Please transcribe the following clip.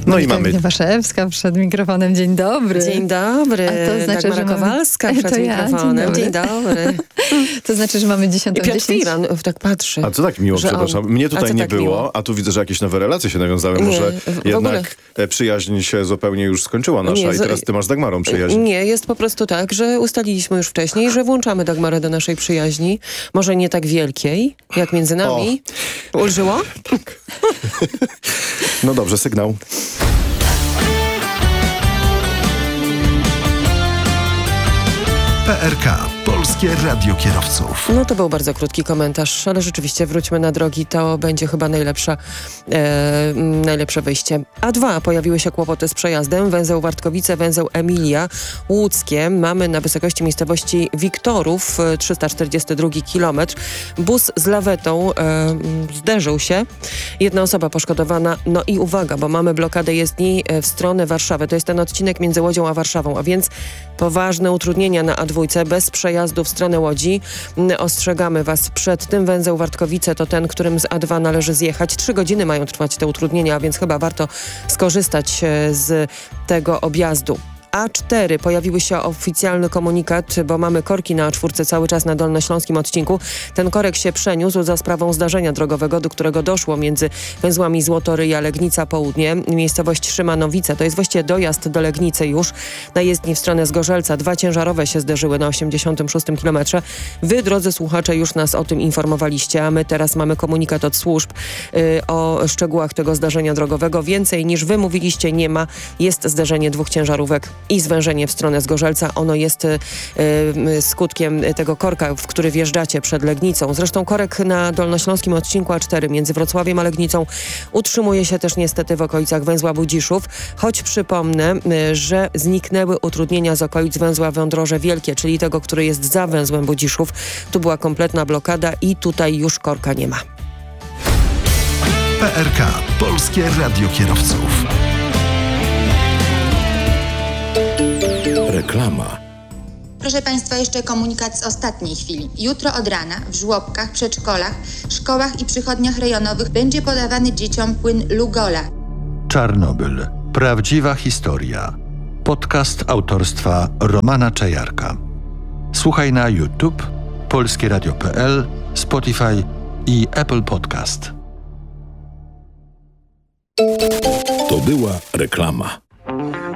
No i mamy... Waszewska przed mikrofonem. Dzień dobry. Dzień dobry. A to znaczy, Dagmara Kowalska przed mikrofonem. Dzień dobry. To znaczy, że mamy 10:10. I Piotr Firan, tak patrzy. A co tak miło, przepraszam. Mnie tutaj nie tak było, miło? A tu widzę, że jakieś nowe relacje się nawiązały. Może jednak przyjaźń się zupełnie już skończyła nasza i teraz ty masz z Dagmarą przyjaźń. Nie, jest po prostu tak, że ustaliliśmy już wcześniej, że włączamy Dagmarę do naszej przyjaźni. Może nie tak wielkiej, jak między nami. Ulżyło? Tak. No dobrze, sygnał. PRK, Polskie Radio Kierowców. No to był bardzo krótki komentarz, ale rzeczywiście wróćmy na drogi, to będzie chyba najlepsze wyjście. A2, pojawiły się kłopoty z przejazdem, węzeł Wartkowice, węzeł Emilia Łódzkie. Mamy na wysokości miejscowości Wiktorów, 342 km. Bus z lawetą zderzył się. Jedna osoba poszkodowana. No i uwaga, bo mamy blokadę jezdni w stronę Warszawy. To jest ten odcinek między Łodzią a Warszawą, a więc poważne utrudnienia na A2 bez przejazdu w stronę Łodzi. Ostrzegamy Was przed tym. Węzeł Wartkowice to ten, którym z A2 należy zjechać. 3 godziny mają trwać te utrudnienia, a więc chyba warto skorzystać z tego objazdu. A4 pojawiły się oficjalny komunikat, bo mamy korki na A4 cały czas na dolnośląskim odcinku. Ten korek się przeniósł za sprawą zdarzenia drogowego, do którego doszło między węzłami Złotoryja, Legnica Południe, miejscowość Szymanowice. To jest właściwie dojazd do Legnicy już na jezdni w stronę Zgorzelca. 2 ciężarowe się zderzyły na 86 kilometrze. Wy, drodzy słuchacze, już nas o tym informowaliście, a my teraz mamy komunikat od służb o szczegółach tego zdarzenia drogowego. Więcej niż wy mówiliście nie ma. Jest zderzenie 2 ciężarówek i zwężenie w stronę Zgorzelca. Ono jest skutkiem tego korka, w który wjeżdżacie przed Legnicą. Zresztą korek na dolnośląskim odcinku A4 między Wrocławiem a Legnicą utrzymuje się też niestety w okolicach węzła Budziszów, choć przypomnę, że zniknęły utrudnienia z okolic węzła Wądroże Wielkie, czyli tego, który jest za węzłem Budziszów. Tu była kompletna blokada i tutaj już korka nie ma. PRK, Polskie Radio Kierowców. Reklama. Proszę Państwa, jeszcze komunikat z ostatniej chwili. Jutro od rana w żłobkach, przedszkolach, szkołach i przychodniach rejonowych będzie podawany dzieciom płyn Lugola. Czarnobyl. Prawdziwa historia. Podcast autorstwa Romana Czajarka. Słuchaj na YouTube, polskieradio.pl, Spotify i Apple Podcast. To była reklama.